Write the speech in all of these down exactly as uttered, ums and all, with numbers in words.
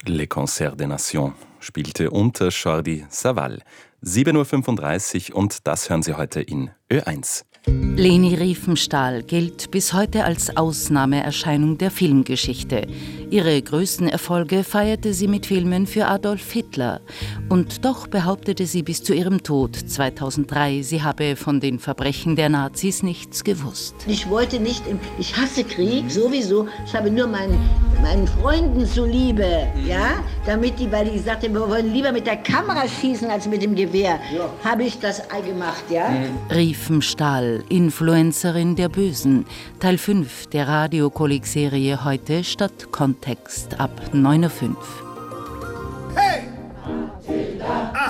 Le Concert des Nations spielte unter Jordi Savall. sieben Uhr fünfunddreißig und das hören Sie heute in Ö eins. Leni Riefenstahl gilt bis heute als Ausnahmeerscheinung der Filmgeschichte. Ihre größten Erfolge feierte sie mit Filmen für Adolf Hitler. Und doch behauptete sie bis zu ihrem Tod zweitausenddrei, sie habe von den Verbrechen der Nazis nichts gewusst. Ich wollte nicht, im, ich hasse Krieg, sowieso. Ich habe nur meinen, meinen Freunden zuliebe, ja, damit die, weil die gesagt haben, wir wollen lieber mit der Kamera schießen als mit dem Gewehr, ja. Habe ich das gemacht, ja. Riefenstahl, Influencerin der Bösen. Teil fünf der Radiokolleg-Serie heute statt Kontext ab neun Uhr fünf. Hey! Ah.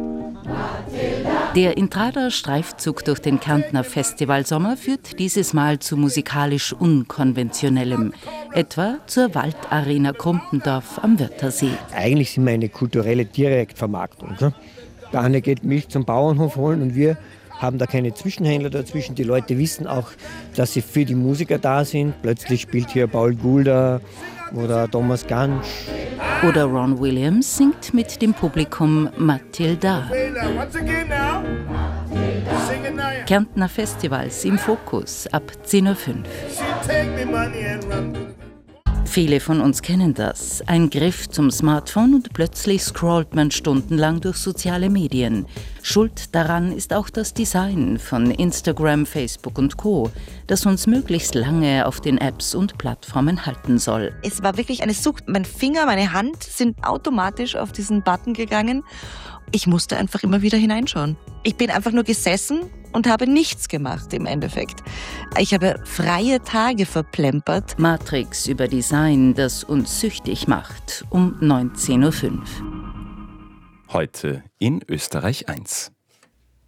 Der Intrada-Streifzug durch den Kärntner Festivalsommer führt dieses Mal zu musikalisch Unkonventionellem, etwa zur Waldarena Krumpendorf am Wörthersee. Eigentlich sind wir eine kulturelle Direktvermarktung. Der eine geht Milch zum Bauernhof holen und wir haben da keine Zwischenhändler dazwischen. Die Leute wissen auch, dass sie für die Musiker da sind. Plötzlich spielt hier Paul Gulda oder Thomas Gansch. Oder Ron Williams singt mit dem Publikum Matilda. Kärntner Festivals im Fokus ab zehn Uhr fünf. Viele von uns kennen das. Ein Griff zum Smartphone und plötzlich scrollt man stundenlang durch soziale Medien. Schuld daran ist auch das Design von Instagram, Facebook und Co., das uns möglichst lange auf den Apps und Plattformen halten soll. Es war wirklich eine Sucht. Mein Finger, meine Hand sind automatisch auf diesen Button gegangen. Ich musste einfach immer wieder hineinschauen. Ich bin einfach nur gesessen und habe nichts gemacht im Endeffekt. Ich habe freie Tage verplempert. Matrix über Design, das uns süchtig macht, um neunzehn Uhr fünf. Heute in Österreich eins.